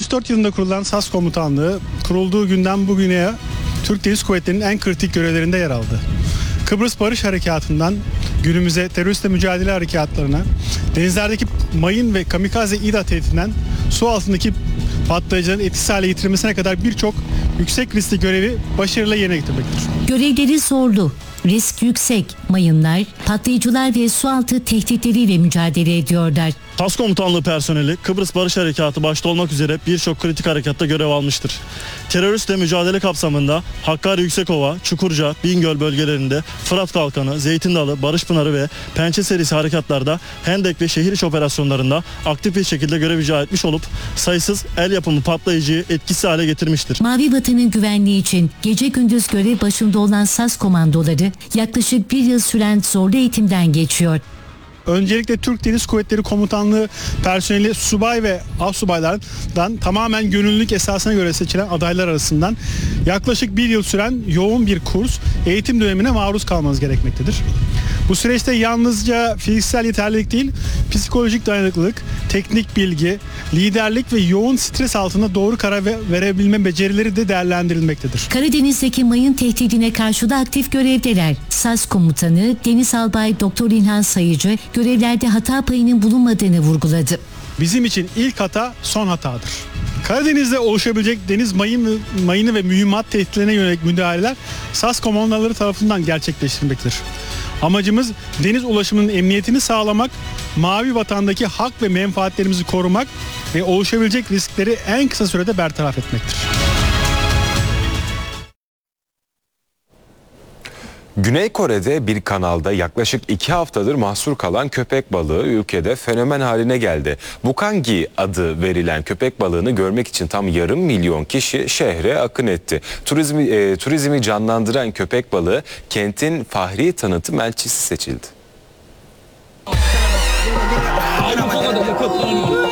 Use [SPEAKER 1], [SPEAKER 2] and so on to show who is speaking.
[SPEAKER 1] 1964 yılında kurulan SAS Komutanlığı kurulduğu günden bugüne Türk Deniz Kuvvetleri'nin en kritik görevlerinde yer aldı. Kıbrıs Barış Harekatı'ndan günümüze teröristle mücadele harekatlarına, denizlerdeki mayın ve kamikaze İDA tehdidinden su altındaki patlayıcıların etkisiz hale getirilmesine kadar birçok yüksek riskli görevi başarıyla yerine getirmektir.
[SPEAKER 2] Görevleri zorlu, risk yüksek, mayınlar, patlayıcılar ve sualtı tehditleriyle mücadele ediyorlar.
[SPEAKER 3] SAS Komutanlığı personeli Kıbrıs Barış Harekatı başta olmak üzere birçok kritik harekatta görev almıştır. Teröristle mücadele kapsamında Hakkari Yüksekova, Çukurca, Bingöl bölgelerinde Fırat Kalkanı, Zeytin Dalı, Barış Pınarı ve Pençe serisi harekatlarda Hendek ve şehir içi operasyonlarında aktif bir şekilde görev icra etmiş olup sayısız el yapımı patlayıcıyı etkisiz hale getirmiştir.
[SPEAKER 2] Mavi Vatan'ın güvenliği için gece gündüz görev başında olan SAS komandoları yaklaşık bir yıl süren zorlu eğitimden geçiyor.
[SPEAKER 1] Öncelikle Türk Deniz Kuvvetleri Komutanlığı personeli subay ve astsubaylardan tamamen gönüllülük esasına göre seçilen adaylar arasından yaklaşık bir yıl süren yoğun bir kurs, eğitim dönemine maruz kalmanız gerekmektedir. Bu süreçte yalnızca fiziksel yeterlilik değil, psikolojik dayanıklılık, teknik bilgi, liderlik ve yoğun stres altında doğru karar verebilme becerileri de değerlendirilmektedir.
[SPEAKER 2] Karadeniz'deki mayın tehdidine karşı da aktif görevdeler. SAS Komutanı Deniz Albay Doktor İlhan Sayıcı görevlerde hata payının bulunmadığını vurguladı.
[SPEAKER 1] Bizim için ilk hata son hatadır. Karadeniz'de oluşabilecek deniz mayını ve mühimmat tehditlerine yönelik müdahaleler SAS komandoları tarafından gerçekleştirilmektedir. Amacımız deniz ulaşımının emniyetini sağlamak, Mavi Vatan'daki hak ve menfaatlerimizi korumak ve oluşabilecek riskleri en kısa sürede bertaraf etmektir.
[SPEAKER 4] Güney Kore'de bir kanalda yaklaşık 2 haftadır mahsur kalan köpek balığı ülkede fenomen haline geldi. Bukangi adı verilen köpek balığını görmek için tam 500.000 kişi şehre akın etti. Turizmi canlandıran köpek balığı kentin fahri tanıtım elçisi seçildi.